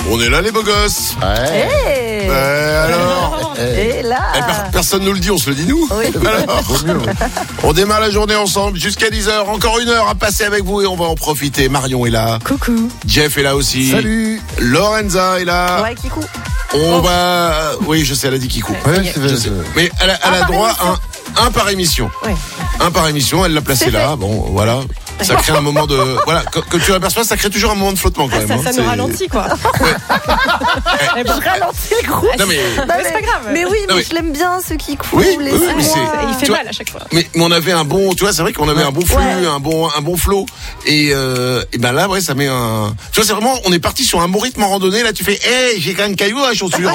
On est là les beaux gosses. Hey. Alors Et là. Personne nous le dit, on se le dit nous. Oui. Alors, on démarre la journée ensemble jusqu'à 10h. Encore 1 heure à passer avec vous et on va en profiter. Marion est là. Coucou. Jeff est là aussi. Salut. Lorenza est là. Ouais, Kikou. On va... Oui, je sais, elle a dit Kikou. Ouais, Je sais. Mais elle a droit à un par émission. Ouais. Un par émission, elle l'a placé là. Bon, voilà. Ça crée un moment de... Voilà, quand tu l'aperçois, ça crée toujours un moment de flottement quand même. Ça hein. nous ralentit, quoi. Ouais. Eh ben, Je ralentis le groupe. Non mais... c'est pas grave. Mais oui, Non, mais mais- je l'aime bien, ce Kikou. Oui, oui, laissez-moi. mais c'est- Il fait Tu vois- mal à chaque fois. Mais on avait un bon, tu vois, c'est vrai qu'on avait un bon flux, Ouais. un bon flow. Et ben là, ouais, ça met un. Tu vois, c'est vraiment, on est parti sur un bon rythme en randonnée. Là, tu fais, j'ai quand même caillou à la chaussure.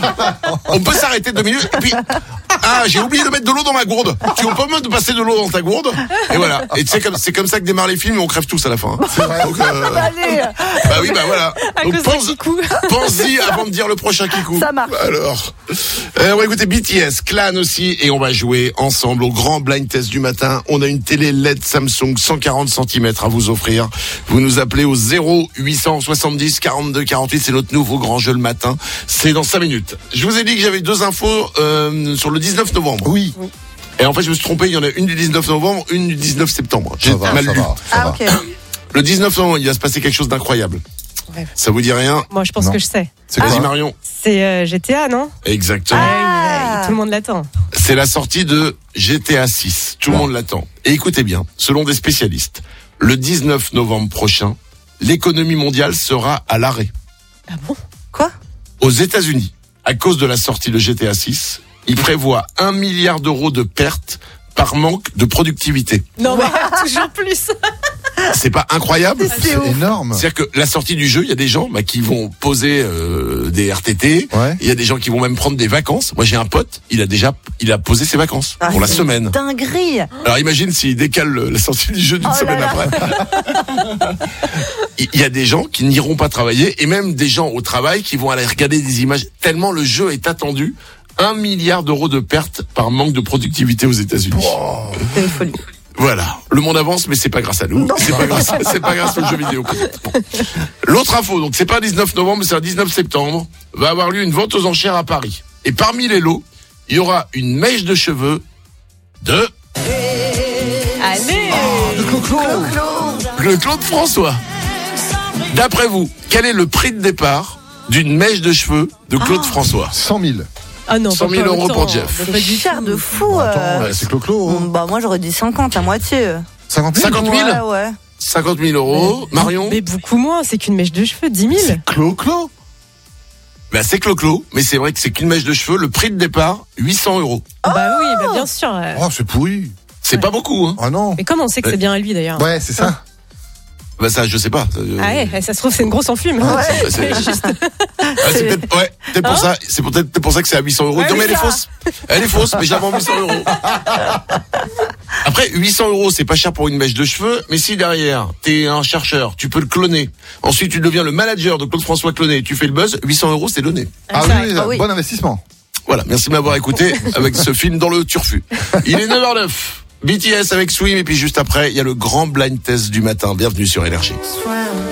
On peut s'arrêter 2 minutes. Et puis, j'ai oublié de mettre de l'eau dans ma gourde. Tu peux pas me passer de l'eau dans ta gourde. Et voilà. Et tu sais, c'est comme ça que démarrent les films et on crève tous à la fin. Donc, Allez, bah oui, bah voilà. À Donc cause de Kikou. pense-y avant de dire le prochain Kikou. Ça marche. Alors, on va écouter BTS, Clan aussi, et on va jouer ensemble au grand blind test du matin. On a une télé LED Samsung 140 cm à vous offrir. Vous nous appelez au 0870 42 48. C'est notre nouveau grand jeu le matin. C'est dans 5 minutes. Je vous ai dit que j'avais 2 infos sur le 19 novembre. Oui. Et en fait, je me suis trompé. Il y en a une du 19 novembre, une du 19 septembre. J'ai Ça va, mal ça lu. va, ça Ah, va. ok. Le 19 novembre, il va se passer quelque chose d'incroyable. Ouais. Ça vous dit rien? Moi, je pense Non. que je sais. C'est Vas-y quoi Marion. C'est GTA, non? Exactement. Ah. Tout le monde l'attend. C'est la sortie de GTA 6. Tout le monde l'attend. Et écoutez bien, selon des spécialistes, le 19 novembre prochain, l'économie mondiale sera à l'arrêt. Ah bon? Quoi? Aux États-Unis, à cause de la sortie de GTA 6, ils prévoient 1 milliard d'euros de pertes par manque de productivité. Non, mais toujours plus. C'est pas incroyable? C'est énorme. C'est-à-dire que la sortie du jeu, il y a des gens qui vont poser des RTT, Ouais. il y a des gens qui vont même prendre des vacances. Moi j'ai un pote, il a posé ses vacances Ah, pour la c'est semaine. Dinguerie. Alors imagine s'il décale la sortie du jeu d'une Oh là semaine là. après. Il y a des gens qui n'iront pas travailler et même des gens au travail qui vont aller regarder des images tellement le jeu est attendu. 1 milliard d'euros de pertes par manque de productivité aux États-Unis. C'est une folie. Voilà, le monde avance, mais c'est pas grâce à nous. C'est pas grâce au jeu vidéo. Bon. L'autre info, donc c'est pas 19 novembre, mais c'est un 19 septembre, va avoir lieu une vente aux enchères à Paris. Et parmi les lots, il y aura une mèche de cheveux de Allez. le Claude François. D'après vous, quel est le prix de départ d'une mèche de cheveux de Claude François? 100 000. Ah non, 100 000 pas euros autant. pour Jeff. Pas du Cher tout. de fou. Attends, c'est Clo-Clo. Bah, moi, j'aurais dit 50, la moitié. 50 000 50 000 Ouais, ouais. 50 000 euros. Marion? Mais beaucoup moins, c'est qu'une mèche de cheveux, 10 000. C'est Clo-Clo. Ben, c'est Clo-Clo, mais c'est vrai que c'est qu'une mèche de cheveux. Le prix de départ, 800 euros. Bah oui, bah bien sûr. Oh, c'est pourri. C'est pas beaucoup, hein. Ah non. Mais comment on sait que c'est bien à lui d'ailleurs? Ouais, c'est ça. Ben, ça, je sais pas. Ah ouais, ça se trouve c'est une grosse enfume. C'est- c'est- Juste. c'est peut-être, ouais, peut-être pour ça, c'est peut-être pour ça que c'est à 800 euros. Ouais, Non, mais elle est ça. fausse. Elle est fausse, mais je la vends 800 euros. Après, 800 euros, c'est pas cher pour une mèche de cheveux, mais si derrière, t'es un chercheur, tu peux le cloner. Ensuite, tu deviens le manager de Claude François cloné, tu fais le buzz, 800 euros, c'est donné. Ah c'est oui, vrai. Oui. bon investissement. Voilà. Merci de m'avoir écouté avec ce film dans le turfu. Il est 9h09. BTS avec Swim, et puis juste après, il y a le grand blind test du matin. Bienvenue sur Énergie.